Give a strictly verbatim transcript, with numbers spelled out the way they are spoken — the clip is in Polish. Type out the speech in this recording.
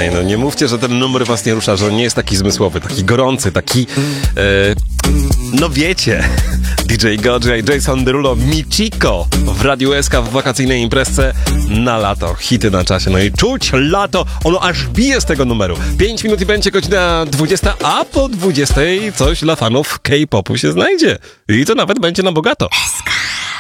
Ej, no nie mówcie, że ten numer was nie rusza, że on nie jest taki zmysłowy, taki gorący, taki... E, no wiecie, D J Godzilla i Jason Derulo, Michiko w Radiu S K w wakacyjnej imprezce na lato. Hity na czasie, no i czuć lato, ono aż bije z tego numeru. pięć minut i będzie godzina dwudziesta, a po dwudziestej coś dla fanów K-popu się znajdzie. I to nawet będzie na bogato. S K.